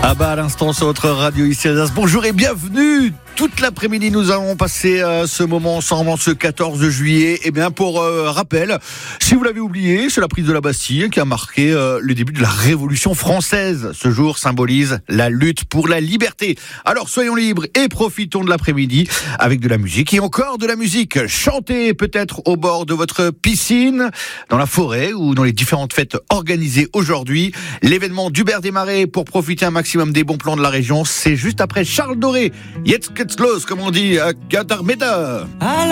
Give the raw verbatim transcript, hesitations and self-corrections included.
Ah bah à l'instant sur votre radio ici à Alsace. Bonjour et bienvenue. Toute l'après-midi nous allons passer euh, ce moment ensemble en ce quatorze juillet. Et bien pour euh, rappel, si vous l'avez oublié, c'est la prise de la Bastille qui a marqué euh, le début de la Révolution française. Ce jour symbolise la lutte pour la liberté. Alors soyons libres et profitons de l'après-midi avec de la musique et encore de la musique. Chantez peut-être au bord de votre piscine, dans la forêt ou dans les différentes fêtes organisées aujourd'hui. L'événement d'Hubert Desmarais pour profiter un maximum des bons plans de la région, c'est juste après Charles Doré. Jetzt geht's los, comme on dit à Gadarmeda.